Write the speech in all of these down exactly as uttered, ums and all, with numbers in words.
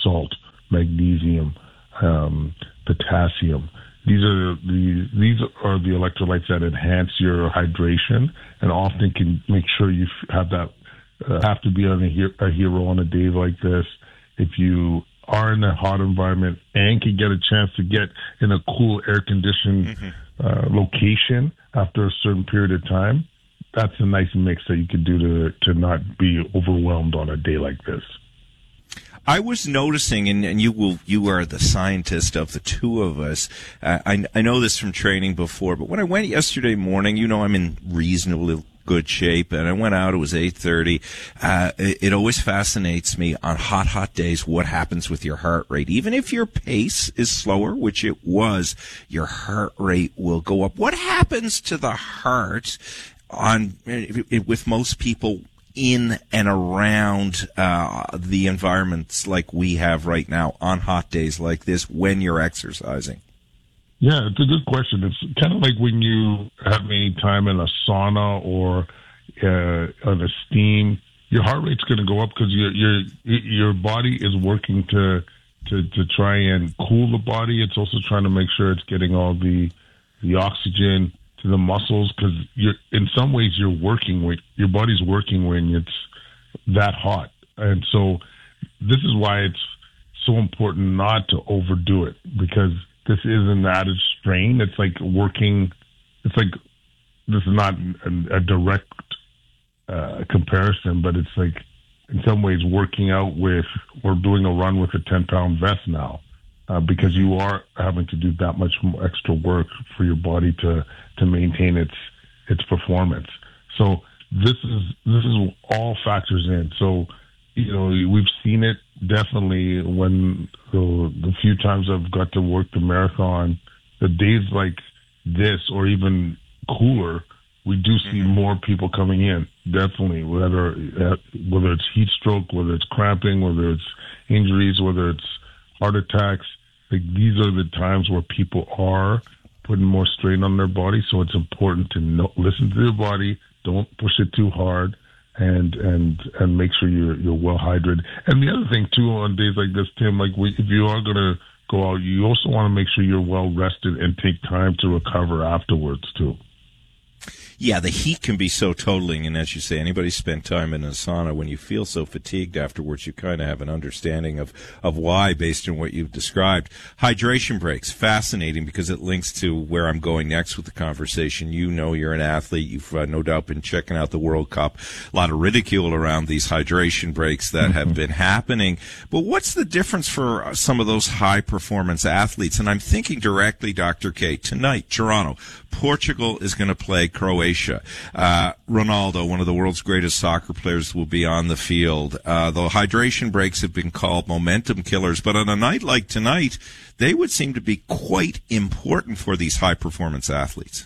salt, magnesium, um, potassium. These are the these are the electrolytes that enhance your hydration and often can make sure you have that uh, have to be on a, he- a hero on a day like this. If you are in a hot environment and can get a chance to get in a cool air-conditioned mm-hmm. uh, location after a certain period of time, that's a nice mix that you could do to to not be overwhelmed on a day like this. I was noticing, and, and you will, you are the scientist of the two of us. Uh, I, I know this from training before, but when I went yesterday morning, you know, I'm in reasonably good shape, and I went out. It was eight thirty. Uh, it, it always fascinates me on hot, hot days what happens with your heart rate. Even if your pace is slower, which it was, your heart rate will go up. What happens to the heart on with most people in and around uh, the environments like we have right now on hot days like this when you're exercising? Yeah, it's a good question. It's kind of like when you have any time in a sauna or uh, on a steam, your heart rate's going to go up because your your your body is working to to to try and cool the body. It's also trying to make sure it's getting all the the oxygen to the muscles, because you're in some ways you're working with your body's working when it's that hot. And so this is why it's so important not to overdo it, because this is an added strain. It's like working, it's like, this is not a, a direct uh, comparison, but it's like in some ways working out with or doing a run with a ten pound vest now. Uh, because you are having to do that much extra work for your body to, to maintain its its performance. So this is this is all factors in. So you know we've seen it definitely when the, the few times I've got to work the marathon, the days like this or even cooler, we do see mm-hmm. more people coming in. Definitely, whether uh, whether it's heat stroke, whether it's cramping, whether it's injuries, whether it's heart attacks. Like these are the times where people are putting more strain on their body. So it's important to know, listen to your body. Don't push it too hard, and and and make sure you're you're well hydrated. And the other thing too, on days like this, Tim, like we, if you are gonna go out, you also want to make sure you're well rested and take time to recover afterwards too. Yeah, the heat can be so totaling, and as you say, anybody spent time in a sauna, when you feel so fatigued afterwards, you kind of have an understanding of, of why, based on what you've described. Hydration breaks, fascinating, because it links to where I'm going next with the conversation. You know you're an athlete. You've uh, no doubt been checking out the World Cup. A lot of ridicule around these hydration breaks that mm-hmm. have been happening. But what's the difference for some of those high-performance athletes? And I'm thinking directly, Doctor K, tonight, Toronto, Portugal is going to play Croatia. Uh, Ronaldo, one of the world's greatest soccer players, will be on the field. Uh, the hydration breaks have been called momentum killers, but on a night like tonight, they would seem to be quite important for these high-performance athletes.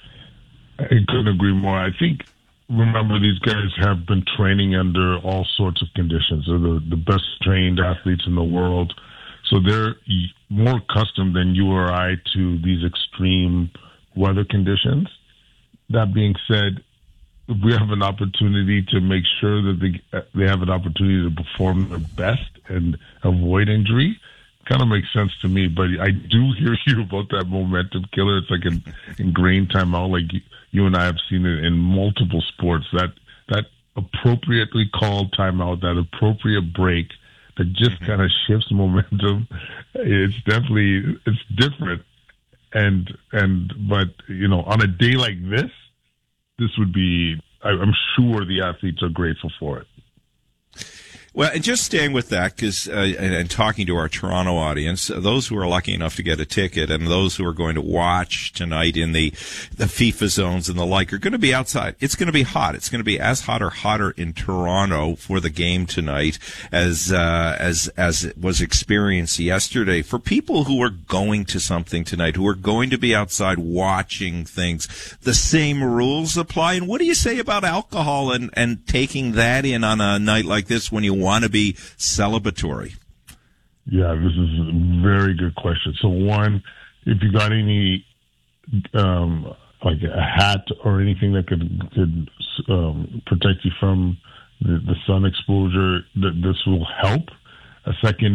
I couldn't agree more. I think, remember, these guys have been training under all sorts of conditions. They're the, the best trained athletes in the world. So they're more accustomed than you or I to these extreme weather conditions. That being said, if we have an opportunity to make sure that they they have an opportunity to perform their best and avoid injury, kind of makes sense to me. But I do hear you about that momentum killer. It's like an ingrained timeout. Like you and I have seen it in multiple sports. That that appropriately called timeout, that appropriate break, that just mm-hmm. kind of shifts momentum. It's definitely it's different. And, and, but, you know, on a day like this, this would be, I, I'm sure the athletes are grateful for it. Well, and just staying with that, because uh, and, and talking to our Toronto audience, uh, those who are lucky enough to get a ticket and those who are going to watch tonight in the the FIFA zones and the like are going to be outside. It's going to be hot. It's going to be as hot or hotter in Toronto for the game tonight as uh, as as it was experienced yesterday. For people who are going to something tonight, who are going to be outside watching things, the same rules apply. And what do you say about alcohol and and taking that in on a night like this when you want to be celebratory? Yeah, this is a very good question. So one, if you got any um, like a hat or anything that could could um, protect you from the, the sun exposure, th- this will help. A second